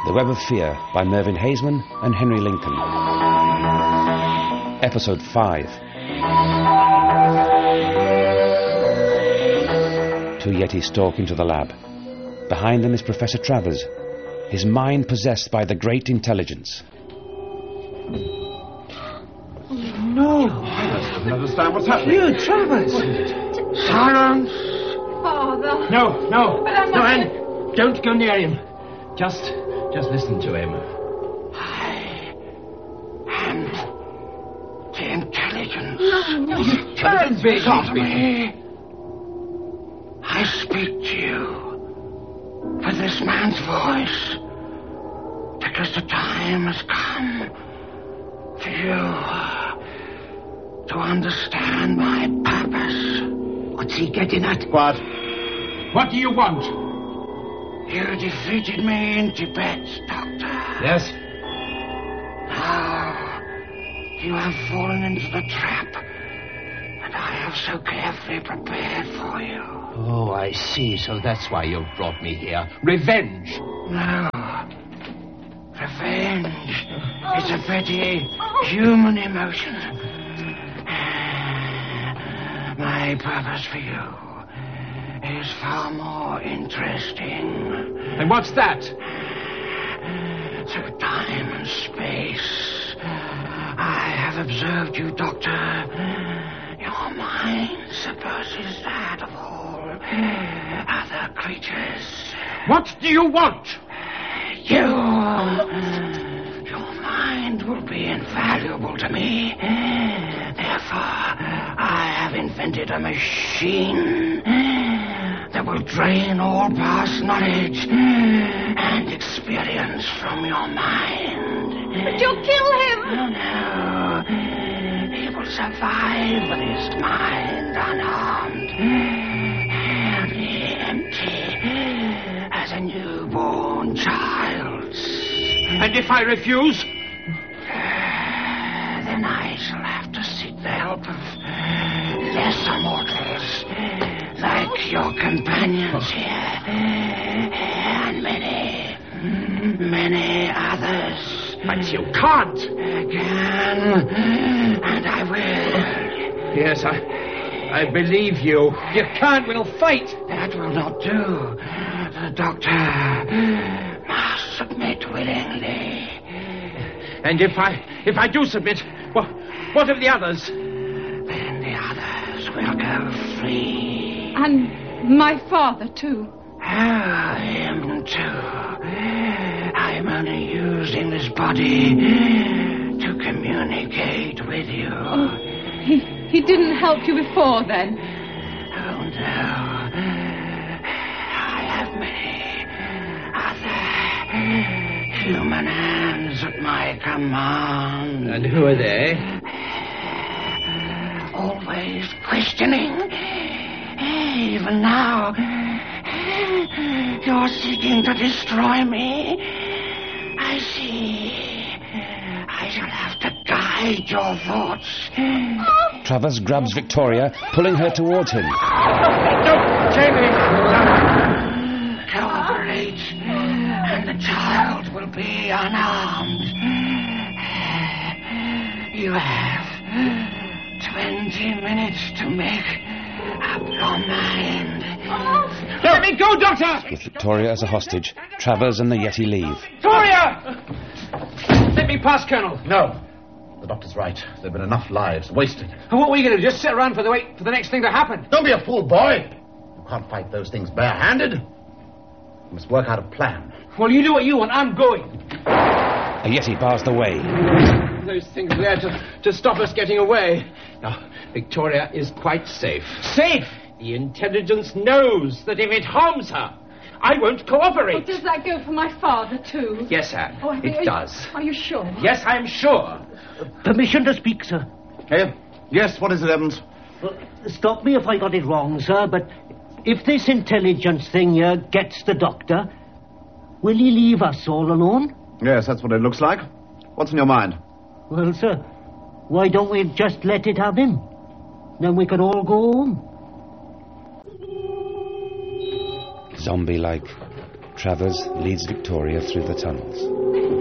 The Web of Fear by Mervyn Haseman and Henry Lincoln. Episode 5. Two Yetis stalk into the lab. Behind them is Professor Travers, his mind possessed by the great intelligence. No, I don't understand what's happening. You, Travers. Silence! Father. No, But I'm not... Anne, don't go near him. Just listen to him. I am the intelligence. No. Don't be. Stop me. I speak to you with this man's voice because the time has come for you to understand my purpose. What's he getting at? What do you want? You defeated me in Tibet, Doctor. Yes? Now, you have fallen into the trap that I have so carefully prepared for you. Oh, I see. So that's why you've brought me here. Revenge. No. Revenge is a very human emotion. My purpose for you is far more interesting. And what's that? Through time and space, I have observed you, Doctor. Your mind supposes that of all other creatures. What do you want? Your mind will be invaluable to me. Therefore, I have invented a machine that will drain all past knowledge and experience from your mind. But you'll kill him. No. He will survive with his mind unharmed and be empty as a newborn child's. And if I refuse? Then I shall have to seek the help of lesser mortals like your companions here and many others. But you can't. I can, and I will. Yes, I believe you. You can't. We'll fight. That will not do. The doctor must submit willingly. And if I do submit, what of the others? Then the others will go free. And my father, too. Him too. I'm only using this body to communicate with you. Oh, he didn't help you before, then? Oh, no. I have many other human hands at my command. And who are they? Always questioning. Even now, you're seeking to destroy me. I see. I shall have to guide your thoughts. Travers grabs Victoria, pulling her towards him. No, Jamie! Cooperate, and the child will be unarmed. You have 20 minutes to make up your mind. Let me go, Doctor! With Victoria as a hostage, Travers and the Yeti leave. Victoria! Let me pass, Colonel. No. The doctor's right. There have been enough lives wasted. And what were you going to do? Just sit around for the next thing to happen? Don't be a fool, boy. You can't fight those things barehanded. You must work out a plan. Well, you do what you want. I'm going. A Yeti bars the way. Those things are there to stop us getting away. Now, Victoria is quite safe. Safe? The intelligence knows that if it harms her, I won't cooperate. Does that go for my father, too? Yes, Anne, It does. Are you sure? Yes, I'm sure. Permission to speak, sir. Yes, what is it, Evans? Stop me if I got it wrong, sir, but if this intelligence thing here gets the doctor, will he leave us all alone? Yes, that's what it looks like. What's in your mind? Well, sir, why don't we just let it have him? Then we can all go home. Zombie-like, Travers leads Victoria through the tunnels.